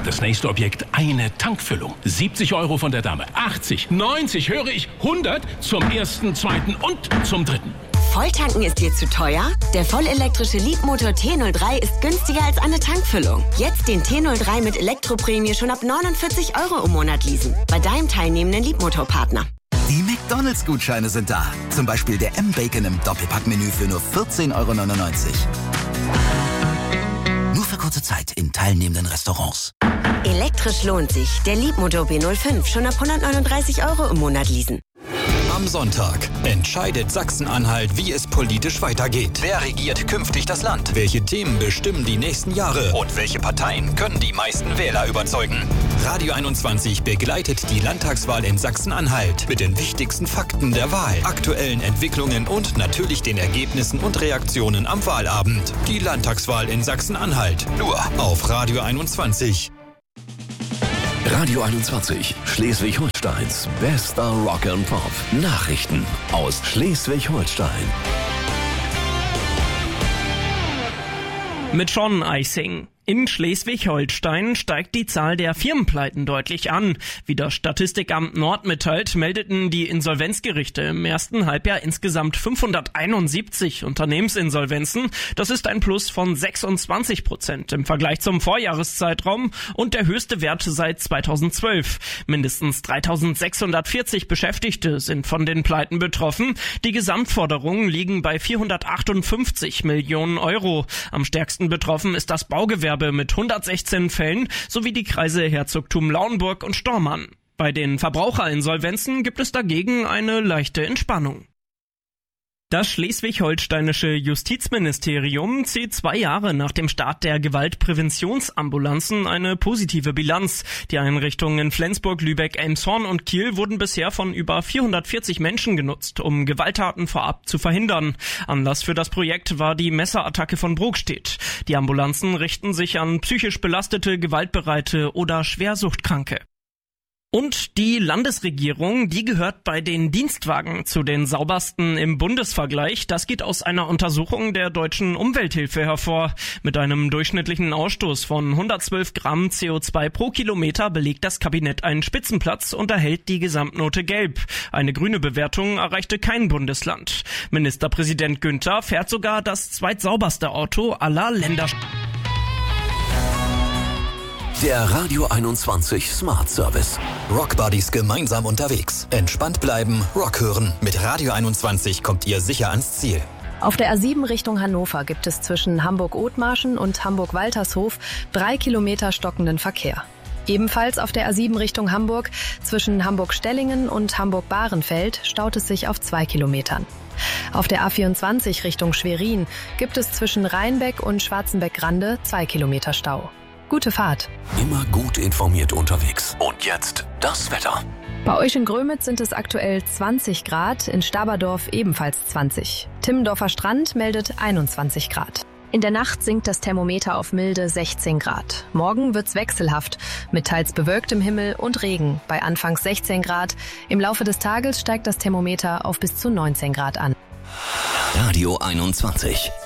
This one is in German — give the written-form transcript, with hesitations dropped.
Das nächste Objekt, eine Tankfüllung. 70 € von der Dame. 80, 90, höre ich, 100 zum ersten, zweiten und zum dritten. Volltanken ist dir zu teuer? Der vollelektrische Leapmotor T03 ist günstiger als eine Tankfüllung. Jetzt den T03 mit Elektroprämie schon ab 49 € im Monat leasen. Bei deinem teilnehmenden Leapmotor-Partner. Die McDonalds-Gutscheine sind da. Zum Beispiel der M-Bacon im Doppelpackmenü für nur 14,99 €. Nur für kurze Zeit in teilnehmenden Restaurants. Elektrisch lohnt sich. Der Leapmotor B05 schon ab 139 € im Monat leasen. Am Sonntag entscheidet Sachsen-Anhalt, wie es politisch weitergeht. Wer regiert künftig das Land? Welche Themen bestimmen die nächsten Jahre? Und welche Parteien können die meisten Wähler überzeugen? Radio 21 begleitet die Landtagswahl in Sachsen-Anhalt mit den wichtigsten Fakten der Wahl, aktuellen Entwicklungen und natürlich den Ergebnissen und Reaktionen am Wahlabend. Die Landtagswahl in Sachsen-Anhalt. Nur auf Radio 21. Radio 21, Schleswig-Holsteins bester Rock and Pop. Nachrichten aus Schleswig-Holstein. Mit Sean Eising. In Schleswig-Holstein steigt die Zahl der Firmenpleiten deutlich an. Wie das Statistikamt Nord mitteilt, meldeten die Insolvenzgerichte im ersten Halbjahr insgesamt 571 Unternehmensinsolvenzen. Das ist ein Plus von 26% im Vergleich zum Vorjahreszeitraum und der höchste Wert seit 2012. Mindestens 3640 Beschäftigte sind von den Pleiten betroffen. Die Gesamtforderungen liegen bei 458 Millionen €. Am stärksten betroffen ist das Baugewerbe mit 116 Fällen sowie die Kreise Herzogtum Lauenburg und Stormarn. Bei den Verbraucherinsolvenzen gibt es dagegen eine leichte Entspannung. Das schleswig-holsteinische Justizministerium zieht 2 Jahre nach dem Start der Gewaltpräventionsambulanzen eine positive Bilanz. Die Einrichtungen in Flensburg, Lübeck, Elmshorn und Kiel wurden bisher von über 440 Menschen genutzt, um Gewalttaten vorab zu verhindern. Anlass für das Projekt war die Messerattacke von Brokstedt. Die Ambulanzen richten sich an psychisch belastete, gewaltbereite oder Schwersuchtkranke. Und die Landesregierung, die gehört bei den Dienstwagen zu den saubersten im Bundesvergleich. Das geht aus einer Untersuchung der Deutschen Umwelthilfe hervor. Mit einem durchschnittlichen Ausstoß von 112 Gramm CO2 pro Kilometer belegt das Kabinett einen Spitzenplatz und erhält die Gesamtnote Gelb. Eine grüne Bewertung erreichte kein Bundesland. Ministerpräsident Günther fährt sogar das zweitsauberste Auto aller Länder. Der Radio 21 Smart Service. Rockbuddies gemeinsam unterwegs. Entspannt bleiben, Rock hören. Mit Radio 21 kommt ihr sicher ans Ziel. Auf der A7 Richtung Hannover gibt es zwischen Hamburg-Othmarschen und Hamburg-Waltershof 3 Kilometer stockenden Verkehr. Ebenfalls auf der A7 Richtung Hamburg zwischen Hamburg-Stellingen und Hamburg-Bahrenfeld staut es sich auf 2 Kilometern. Auf der A24 Richtung Schwerin gibt es zwischen Rheinbeck und Schwarzenbeck-Grande 2 Kilometer Stau. Gute Fahrt. Immer gut informiert unterwegs. Und jetzt das Wetter. Bei euch in Grömitz sind es aktuell 20 Grad, in Staberdorf ebenfalls 20. Timmendorfer Strand meldet 21 Grad. In der Nacht sinkt das Thermometer auf milde 16 Grad. Morgen wird's wechselhaft, mit teils bewölktem Himmel und Regen bei anfangs 16 Grad. Im Laufe des Tages steigt das Thermometer auf bis zu 19 Grad an. Radio 21.